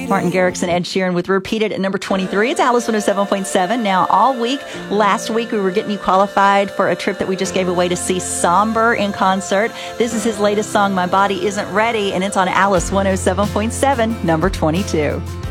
Martin Garrix and Ed Sheeran with Repeated at number 23. It's Alice 107.7. Now, all week, last week, we were getting you qualified for a trip that we just gave away to see Somber in concert. This is his latest song, My Body Isn't Ready, and it's on Alice 107.7, number 22.